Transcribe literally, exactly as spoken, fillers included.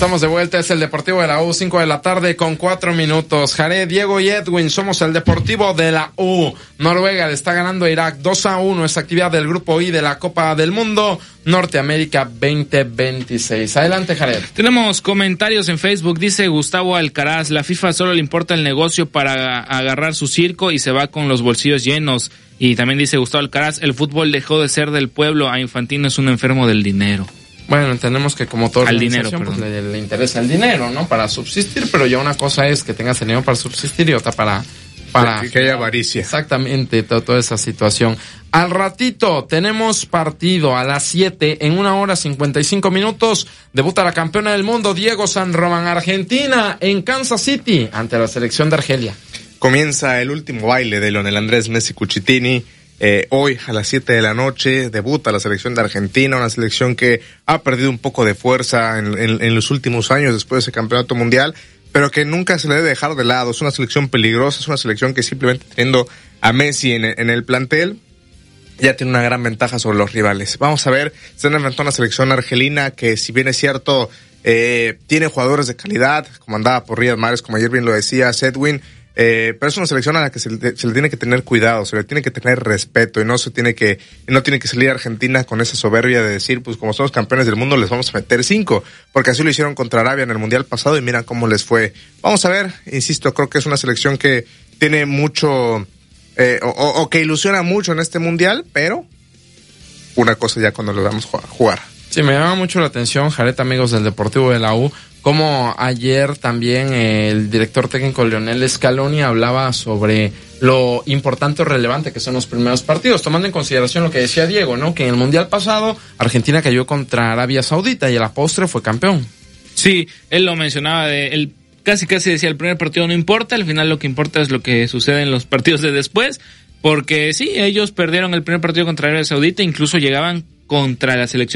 Estamos de vuelta, es el Deportivo de la U, cinco de la tarde con cuatro minutos. Jared, Diego y Edwin, somos el Deportivo de la U. Noruega le está ganando a Irak dos a uno, esta actividad del Grupo I de la Copa del Mundo Norteamérica veinte veintiséis. Adelante, Jared. Tenemos comentarios en Facebook, dice Gustavo Alcaraz, la FIFA solo le importa el negocio para agarrar su circo y se va con los bolsillos llenos. Y también dice Gustavo Alcaraz, el fútbol dejó de ser del pueblo, a Infantino es un enfermo del dinero. Bueno, entendemos que como toda organización, dinero, pues le, le interesa el dinero, ¿no? Para subsistir, pero ya una cosa es que tengas el dinero para subsistir y otra para... para que, que haya avaricia. Exactamente, to, toda esa situación. Al ratito tenemos partido a las siete, en una hora cincuenta y cinco minutos, debuta la campeona del mundo, Diego San Román, Argentina, en Kansas City, ante la selección de Argelia. Comienza el último baile de Lionel Andrés Messi Cucitini. Eh, hoy a las siete de la noche debuta la selección de Argentina, una selección que ha perdido un poco de fuerza en, en, en los últimos años después de ese campeonato mundial, pero que nunca se le debe dejar de lado. Es una selección peligrosa, es una selección que simplemente teniendo a Messi en, en el plantel ya tiene una gran ventaja sobre los rivales. Vamos a ver, se enfrentó a una selección argelina que, si bien es cierto, eh, tiene jugadores de calidad, comandada por Riyad Mahrez, como ayer bien lo decía Edwin. Eh, pero es una selección a la que se le, se le tiene que tener cuidado, se le tiene que tener respeto y no se tiene que, no tiene que salir a Argentina con esa soberbia de decir, pues como somos campeones del mundo les vamos a meter cinco, porque así lo hicieron contra Arabia en el Mundial pasado y mira cómo les fue. Vamos a ver, insisto, creo que es una selección que tiene mucho, eh, o, o que ilusiona mucho en este Mundial, pero una cosa ya cuando lo vamos a jugar. Sí, me llama mucho la atención, Jared, amigos del Deportivo de la U, como ayer también el director técnico Lionel Scaloni hablaba sobre lo importante o relevante que son los primeros partidos, tomando en consideración lo que decía Diego, ¿no? Que en el Mundial pasado Argentina cayó contra Arabia Saudita y a la postre fue campeón. Sí, él lo mencionaba, de, él casi casi decía el primer partido no importa, al final lo que importa es lo que sucede en los partidos de después, porque sí, ellos perdieron el primer partido contra Arabia Saudita, incluso llegaban contra la selección